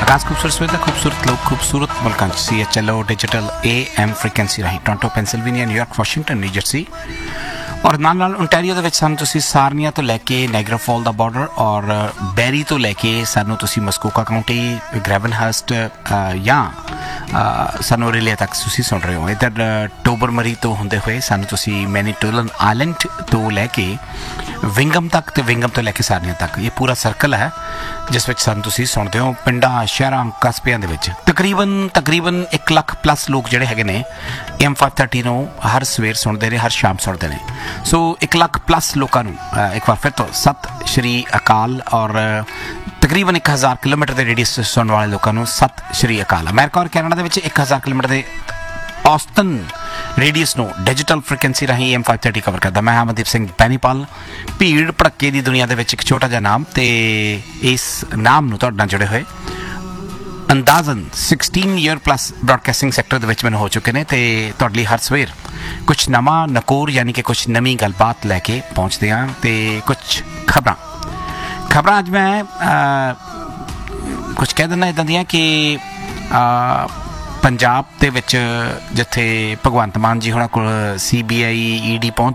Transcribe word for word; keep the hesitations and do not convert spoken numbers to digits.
आकाश खूबसूरत सुविधा खूबसूरत लोग खूबसूरत मुल्कां C H L O digital A M frequency Rahi Toronto Pennsylvania New York Washington New Jersey और नाल नाल ओंटारियो दे विच सानूं तुसीं सारनिया तो लैके नाइगरा फॉल दा बॉर्डर और बैरी तो लैके सानूं तुसीं मस्कोका काउंटी ग्रेवनहर्स्ट या सानूं रिले तक तुसीं सुन रहे हो। इधर टोबरमरी तो होंदे हुए सानूं तुसीं मैनीटोलन आइलैंड तो लैके विंगम तक तो विंगम तो लैके सारनिया तक ये पूरा सर्कल है जिस विच सानूं तुसीं सुनदे हो। पिंडां शहरां कस्बियां दे विच तकरीबन तकरीबन एक लख प्लस लोग जिहड़े हैगे ने एम फाइव थर्टी नूं हर सवेर सुनदे ने हर शाम सुनदे ने। सो एक लख प्लस लोगों एक बार फिर तो सत श्री अकाल और तकरीबन एक हज़ार किलोमीटर के रेडियस सुनने वाले लोगों सत श्री अकाल। अमेरिका और कैनेडा के एक हज़ार किलोमीटर के औसतन रेडियस नो डिजिटल फ्रीकुएंसी राही एम फाइव थर्टी कवर करता। मैं अमनदीप सिंह बैनीपाल भीड़ भड़के की दुनिया के एक छोटा जहा नाम तो इस नाम नूं तुहाडे नाल जुड़े हुए अंदाजन sixteen year plus broadcasting sector के मैंने हो चुके हैं तो तुहाडे लई हर सवेर कुछ नवा नकोर यानी कि कुछ नवी गलबात लैके पहुँचते हैं तो कुछ खबर खबर अज मैं आ, कुछ कह दिना इदां दियां कि आ, पंजाब दे विच जिथे भगवंत मान जी होना कोल C B I E D पहुंच